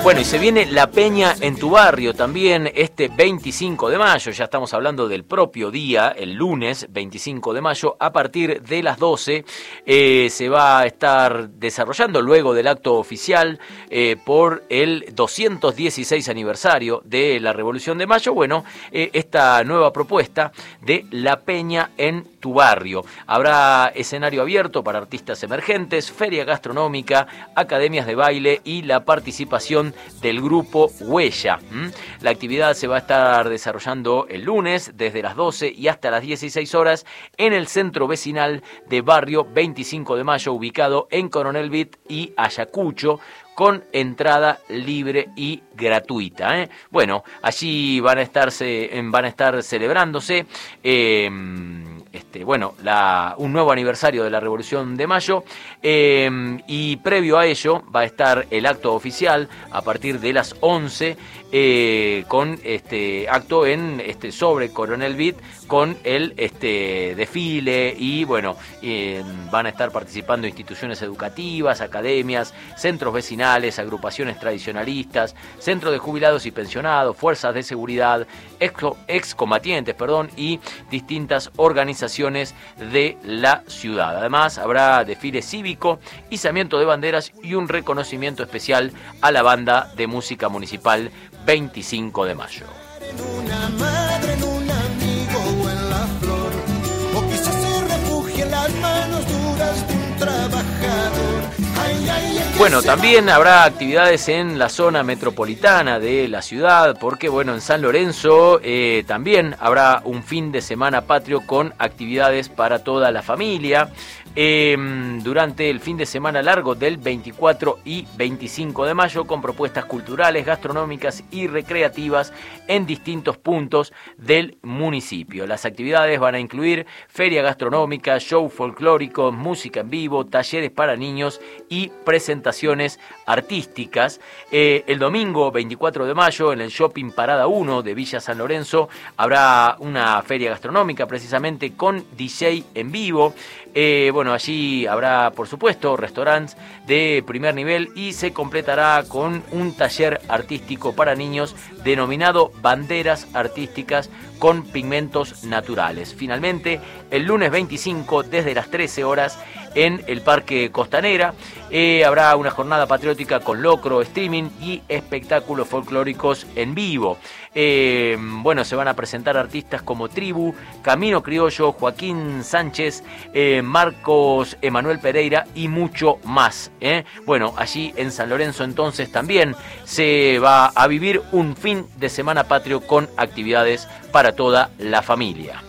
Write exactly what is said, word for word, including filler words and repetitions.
Bueno, y se viene La Peña en tu barrio también este veinticinco de mayo, ya estamos hablando del propio día, el lunes veinticinco de mayo, a partir de las doce eh, se va a estar desarrollando luego del acto oficial eh, por el doscientos dieciséis aniversario de la Revolución de Mayo, bueno, eh, esta nueva propuesta de La Peña en tu barrio. Habrá escenario abierto para artistas emergentes, feria gastronómica, academias de baile y la participación del grupo Huella. ¿Mm? La actividad se va a estar desarrollando el lunes desde las doce y hasta las dieciséis horas en el centro vecinal de barrio veinticinco de mayo, ubicado en Coronel Vitt y Ayacucho, con entrada libre y gratuita. ¿eh? Bueno, allí van a estarse, van a estar celebrándose eh, este, bueno, la, un nuevo aniversario de la Revolución de Mayo eh, y previo a ello va a estar el acto oficial a partir de las once eh, con este acto en este sobre Coronel Vitt con el este desfile y bueno, eh, van a estar participando instituciones educativas, academias, centros vecinales, agrupaciones tradicionalistas, centros de jubilados y pensionados, fuerzas de seguridad, exco, excombatientes, perdón, y distintas organizaciones de la ciudad. Además, habrá desfile cívico, izamiento de banderas y un reconocimiento especial a la banda de música municipal veinticinco de mayo. Una madre, en un amigo o en la flor, o quizás se refugie en las manos duras de un trabajador. Ay, ay, ay, bueno, también habrá actividades en la zona metropolitana de la ciudad, porque bueno, en San Lorenzo eh, también habrá un fin de semana patrio con actividades para toda la familia. Eh, durante el fin de semana largo del veinticuatro y veinticinco de mayo, con propuestas culturales, gastronómicas y recreativas en distintos puntos del municipio. Las actividades van a incluir feria gastronómica, show folclórico, música en vivo, talleres para niños y presentaciones artísticas. Eh, el domingo veinticuatro de mayo, en el Shopping Parada uno de Villa San Lorenzo, habrá una feria gastronómica precisamente con D J en vivo. Eh, bueno, allí habrá, por supuesto, restaurantes de primer nivel y se completará con un taller artístico para niños denominado Banderas Artísticas con Pigmentos Naturales. Finalmente, el lunes veinticinco, desde las trece horas, en el Parque Costanera, eh, habrá una jornada patriótica con locro, streaming y espectáculos folclóricos en vivo. Eh, bueno, se van a presentar artistas como Tribu, Camino Criollo, Joaquín Sánchez, eh, Marcos Emanuel Pereira y mucho más. ¿eh? Bueno, allí en San Lorenzo entonces también se va a vivir un fin de semana patrio con actividades para toda la familia.